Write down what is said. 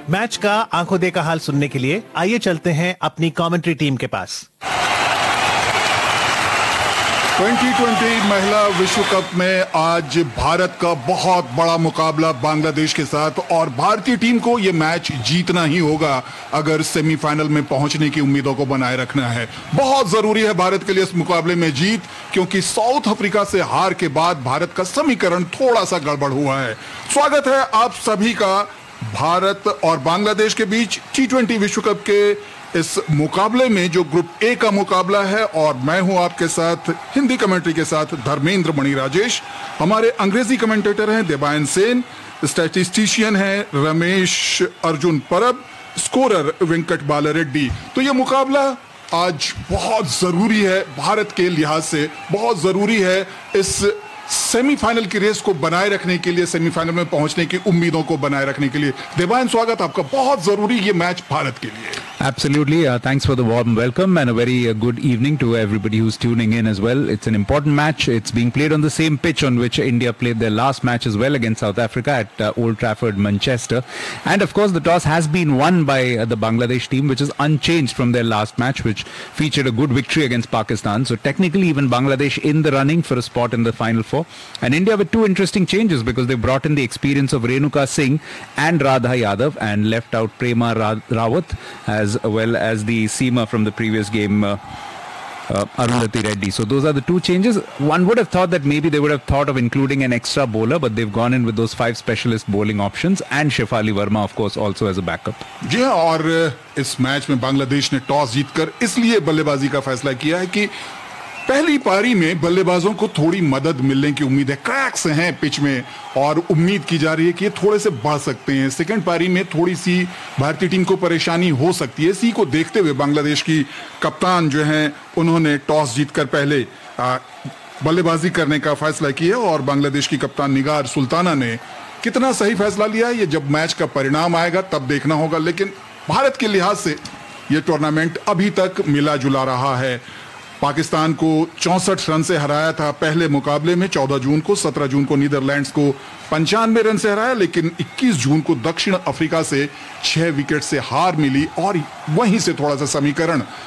Match का आंखों देखा हाल सुनने के लिए आइए चलते हैं अपनी कमेंट्री टीम के पास। 2020 महिला विश्व कप में आज भारत का बहुत बड़ा मुकाबला बांग्लादेश के साथ, और भारतीय टीम को यह मैच जीतना ही होगा अगर सेमीफाइनल में पहुंचने की उम्मीदों को बनाए रखना है। बहुत जरूरी है भारत के लिए इस मुकाबले में जीत, क्योंकि साउथ अफ्रीका से हार के बाद भारत का समीकरण थोड़ा सा गड़बड़ हुआ है। स्वागत है आप सभी का भारत और बांग्लादेश के बीच T20 विश्व कप के इस मुकाबले में, जो ग्रुप ए का मुकाबला है। और मैं हूं आपके साथ हिंदी कमेंट्री के साथ धर्मेंद्र मणि राजेश। हमारे अंग्रेजी कमेंटेटर हैं देवायन सेन, स्टैटिस्टिशियन है रमेश अर्जुन परब, स्कोरर वेंकट बाला रेड्डी। तो यह मुकाबला आज बहुत जरूरी है भारत के लिहाज से, बहुत जरूरी है इस सेमीफाइनल की रेस को बनाए रखने के लिए, सेमीफाइनल में पहुंचने की उम्मीदों को बनाए रखने के लिए। देवायन, स्वागत आपका। बहुत जरूरी ये मैच भारत के लिए। Absolutely. Thanks for the warm welcome and a very good evening to everybody who's tuning in as well. It's an important match. It's being played on the same pitch on which India played their last match as well against South Africa at Old Trafford, Manchester. And of course, the toss has been won by the Bangladesh team, which is unchanged from their last match, which featured a good victory against Pakistan. So technically, even Bangladesh in the running for a spot in the Final Four. And India with two interesting changes, because they brought in the experience of Renuka Singh and Radha Yadav and left out Prema Rawat as well as the seamer from the previous game, Arundhati Reddy. So those are the two changes. One would have thought that maybe they would have thought of including an extra bowler, but they've gone in with those 5 specialist bowling options and Shefali Verma of course also as a backup. जी हाँ, और इस match में बांग्लादेश ने toss जीतकर इसलिए बल्लेबाजी का फैसला किया है कि पहली पारी में बल्लेबाजों को थोड़ी मदद मिलने की उम्मीद है। क्रैक्स हैं पिच में और उम्मीद की जा रही है कि ये थोड़े से बढ़ सकते हैं। सेकंड पारी में थोड़ी सी भारतीय टीम को परेशानी हो सकती है। इसी को देखते हुए बांग्लादेश की कप्तान जो हैं, उन्होंने टॉस जीतकर पहले बल्लेबाजी करने का फैसला किया। और बांग्लादेश की कप्तान निगार सुल्ताना ने कितना सही फैसला लिया है, ये जब मैच का परिणाम आएगा तब देखना होगा। लेकिन भारत के लिहाज से ये टूर्नामेंट अभी तक मिला जुला रहा है। पाकिस्तान को 64 रन से हराया था पहले मुकाबले में 14 जून को, 17 जून को नीदरलैंड्स को 95 रन से हराया, लेकिन 21 जून को दक्षिण अफ्रीका से 6 विकेट से हार मिली। और वहीं से थोड़ा सा समीकरण